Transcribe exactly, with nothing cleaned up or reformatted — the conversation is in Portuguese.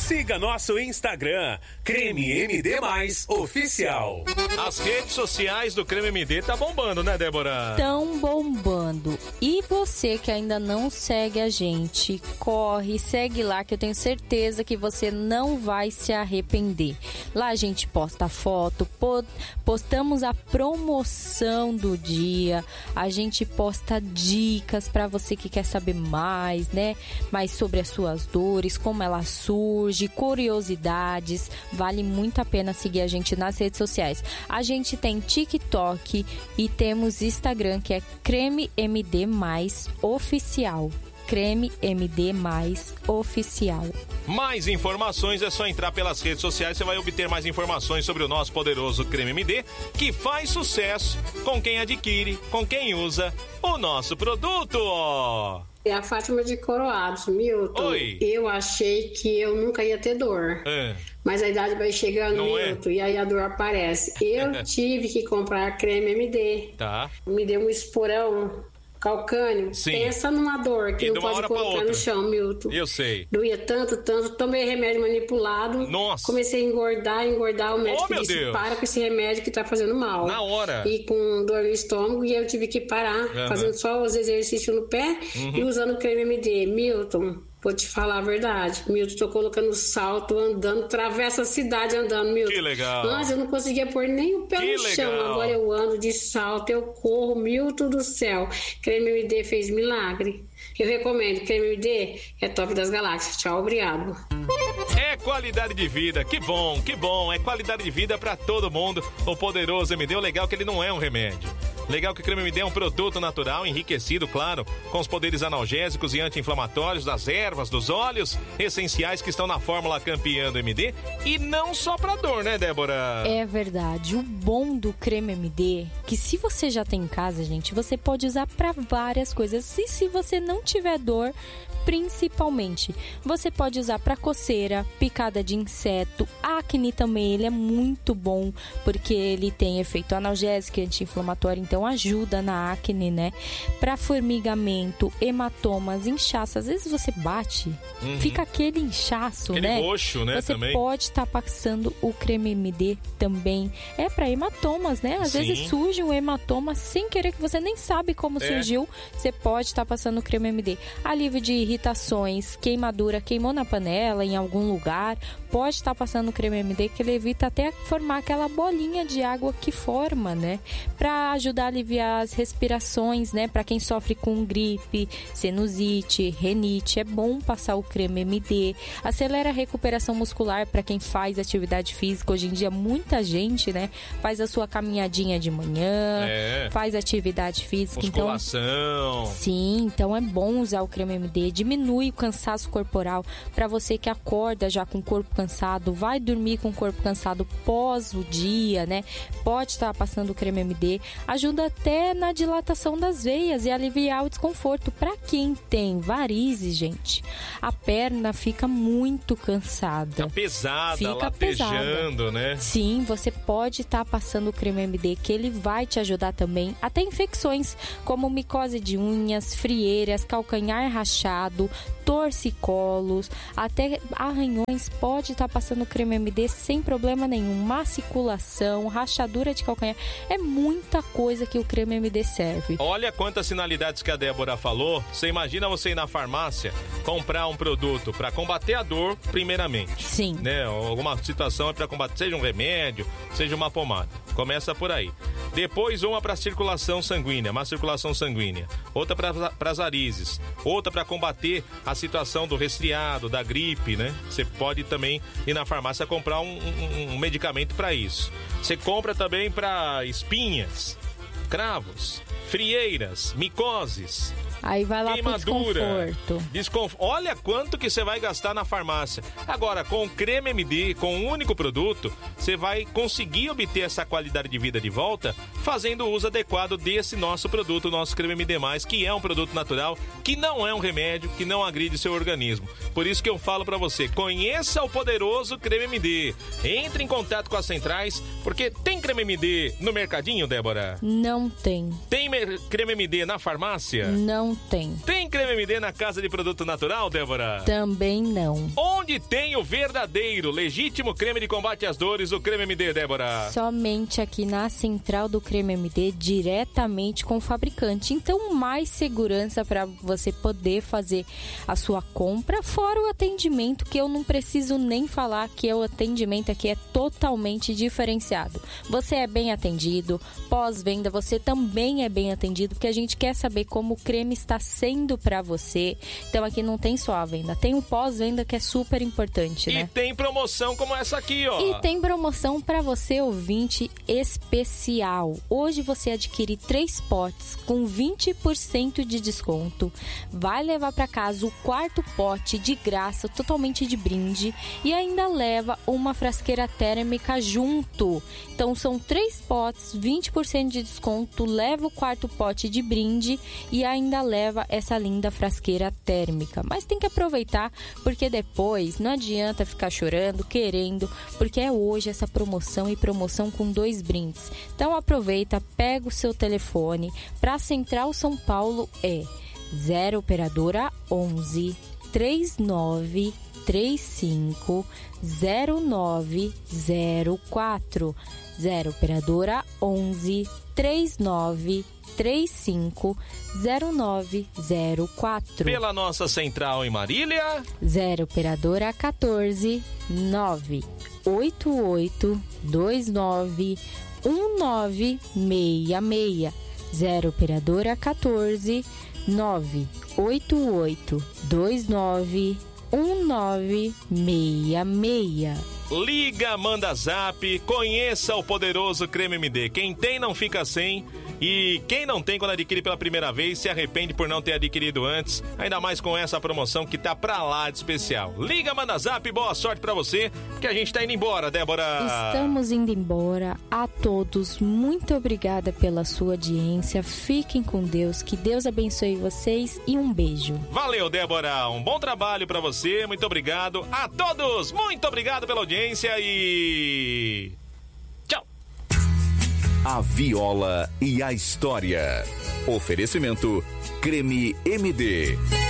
Siga nosso Instagram, Creme M D Mais Oficial. As redes sociais do Creme M D tá bombando, né, Débora? Tão bombando. E você que ainda não segue a gente, corre, segue lá que eu tenho certeza que você não vai se arrepender. Lá a gente posta foto, po- postamos a promoção do dia, a gente posta dicas para você que quer saber mais, né? Mais sobre as suas dores, como elas surgem, curiosidades. Vale muito a pena seguir a gente nas redes sociais. A gente tem TikTok e temos Instagram, que é Creme M D Mais Oficial. Creme M D Mais Oficial. Mais informações é só entrar pelas redes sociais, você vai obter mais informações sobre o nosso poderoso Creme M D, que faz sucesso com quem adquire, com quem usa o nosso produto. É a Fátima de Coroados, Milton. Oi. Eu achei que eu nunca ia ter dor. É. Mas a idade vai chegando, Não Milton, é? e aí a dor aparece. Eu tive que comprar creme M D. Tá. Me deu um esporão calcâneo. Sim. Pensa numa dor que E não de uma pode hora pra colocar outra. no chão, Milton. Eu sei. Doía tanto, tanto. Tomei remédio manipulado. Nossa. Comecei a engordar, engordar. O médico Oh, meu disse, Deus. para com esse remédio que tá fazendo mal. Na hora. E com dor no estômago, e eu tive que parar. Uhum. Fazendo só os exercícios no pé Uhum. e usando creme M D. Milton, vou te falar a verdade. Milton, tô colocando salto, andando, atravessa a cidade andando, Milton. Que legal. Antes eu não conseguia pôr nem o pé Que no chão. legal. Agora eu ando de salto, eu corro, Milton do céu. Creme M D fez milagre. Eu recomendo, creme M D é top das galáxias. Tchau, obrigado. É qualidade de vida, que bom, que bom, é qualidade de vida pra todo mundo. O poderoso M D, o legal é que ele não é um remédio. Legal que o creme M D é um produto natural, enriquecido, claro, com os poderes analgésicos e anti-inflamatórios das ervas, dos óleos essenciais que estão na fórmula campeã do M D. E não só pra dor, né, Débora? É verdade. O bom do creme M D, que se você já tem em casa, gente, você pode usar para várias coisas. E se você não tiver dor, principalmente, você pode usar para coceira, picada de inseto, acne também. Ele é muito bom porque ele tem efeito analgésico e anti-inflamatório, então ajuda na acne, né? Para formigamento, hematomas, inchaço. Às vezes você bate, Uhum. fica aquele inchaço, Aquele né? roxo, né, Você também. pode estar passando o creme M D também. É para hematomas, né? Às Sim. vezes surge um hematoma sem querer, que você nem sabe como É. surgiu. Você pode estar passando o creme M D. Alívio de irritações, queimadura, queimou na panela, em algum lugar, pode estar passando o creme M D, que ele evita até formar aquela bolinha de água que forma, né? Para ajudar a aliviar as respirações, né? Para quem sofre com gripe, sinusite, renite, é bom passar o creme M D. Acelera a recuperação muscular para quem faz atividade física. Hoje em dia, muita gente, né? Faz a sua caminhadinha de manhã, É. faz atividade física. Então, Musculação. sim, então é bom usar o creme M D, diminui o cansaço corporal. Para você que acorda já com o corpo cansado, vai dormir com o corpo cansado pós o dia, né? Pode estar passando o creme M D, ajuda até na dilatação das veias e aliviar o desconforto. Para quem tem varizes, gente, a perna fica muito cansada. Tá pesada, Fica latejando, né? Sim, você pode estar passando o creme M D, que ele vai te ajudar também. Até infecções como micose de unhas, frieiras, calcanhar rachado, torcicolos, até arranhões. Pode estar passando o creme M D sem problema nenhum. Maciculação, rachadura de calcanhar. É muita coisa que o creme M D serve. Olha quantas sinalidades que a Débora falou. Você imagina você ir na farmácia comprar um produto para combater a dor, primeiramente. Sim. Né? Alguma situação é para combater, seja um remédio, seja uma pomada. Começa por aí. Depois uma para circulação sanguínea, má circulação sanguínea. Outra para as varizes. Outra para combater a situação do resfriado, da gripe, né? Você pode também ir na farmácia comprar um, um, um medicamento para isso. Você compra também para espinhas, cravos, frieiras, micoses. Aí vai lá pro Queimadura. desconforto. Desconf... Olha quanto que você vai gastar na farmácia. Agora, com o creme M D, com um único produto, você vai conseguir obter essa qualidade de vida de volta fazendo o uso adequado desse nosso produto, o nosso Creme M D mais, que é um produto natural, que não é um remédio, que não agride seu organismo. Por isso que eu falo pra você, conheça o poderoso Creme M D. Entre em contato com as centrais, porque tem Creme M D no mercadinho, Débora? Não tem. Tem Creme M D na farmácia? Não tem. Tem Creme M D na casa de produto natural, Débora? Também não. Onde tem o verdadeiro, legítimo creme de combate às dores, o Creme M D, Débora? Somente aqui na central do Creme M D, diretamente com o fabricante. Então, mais segurança para você poder fazer a sua compra, fora o atendimento, que eu não preciso nem falar que o atendimento aqui é totalmente diferenciado. Você é bem atendido, pós-venda você também é bem atendido, porque a gente quer saber como o creme está sendo para você. Então, aqui não tem só a venda, tem o pós-venda que é super importante, né? E tem promoção como essa aqui, ó. E tem promoção para você, ouvinte, especial. Hoje você adquire três potes com vinte por cento de desconto. Vai levar para casa o quarto pote de graça, totalmente de brinde. E ainda leva uma frasqueira térmica junto. Então são três potes, vinte por cento de desconto. Leva o quarto pote de brinde e ainda leva essa linda frasqueira térmica. Mas tem que aproveitar, porque depois não adianta ficar chorando, querendo, porque é hoje essa promoção e promoção com dois brindes. Então aproveita, pega o seu telefone. Para Central São Paulo é zero operadora onze, três nove três cinco, zero nove zero quatro. zero operadora onze, três nove três cinco, zero nove zero quatro. Pela nossa central em Marília, zero operadora quatorze, nove oito oito dois nove um nove seis seis. zero operadora quatorze, nove oito oito dois nove um nove seis seis. Liga, manda zap, conheça o poderoso Creme M D. Quem tem não fica sem. E quem não tem, quando adquire pela primeira vez, se arrepende por não ter adquirido antes. Ainda mais com essa promoção que tá pra lá de especial. Liga, manda zap, boa sorte pra você, porque a gente tá indo embora, Débora. Estamos indo embora. A todos, muito obrigada pela sua audiência. Fiquem com Deus, que Deus abençoe vocês e um beijo. Valeu, Débora. Um bom trabalho pra você, muito obrigado. A todos, muito obrigado pela audiência e... A Viola e a História. Oferecimento Creme M D.